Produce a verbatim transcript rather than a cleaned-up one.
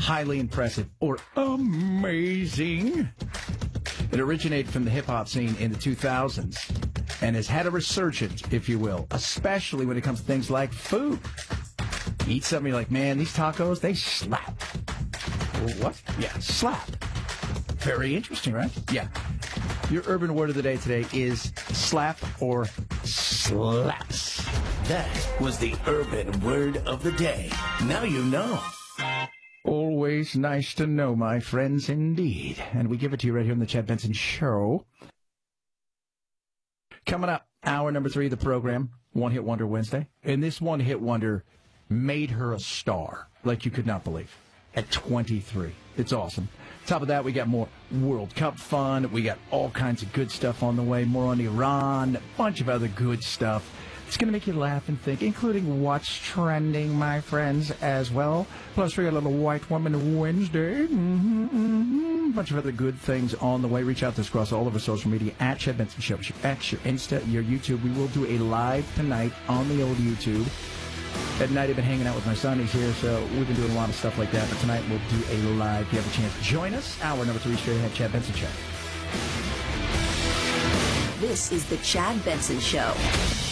highly impressive or amazing. It originated from the hip-hop scene in the two thousands and has had a resurgence, if you will, especially when it comes to things like food. You eat something, you're like, man, these tacos, they slap. What? Yeah, slap. Very interesting, right? Yeah. Your urban word of the day today is slap or slaps. That was the urban word of the day. Now you know. Always nice to know, my friends, indeed. And we give it to you right here on the Chad Benson Show. Coming up, hour number three of the program, One Hit Wonder Wednesday. And this One Hit Wonder made her a star like you could not believe at twenty-three. It's awesome. Top of that, we got more World Cup fun. We got all kinds of good stuff on the way. More on Iran, a bunch of other good stuff. It's going to make you laugh and think, including what's trending, my friends, as well. Plus, we got a little White Woman Wednesday. Mm-hmm, mm-hmm. A bunch of other good things on the way. Reach out to us across all of our social media at Chad Benson Show. Your X, your Insta, your YouTube. We will do a live tonight on the old YouTube. At night, I've been hanging out with my son. He's here, so we've been doing a lot of stuff like that. But tonight, we'll do a live. If you have a chance, join us. Hour number three, straight ahead, Chad Benson Show. This is the Chad Benson Show.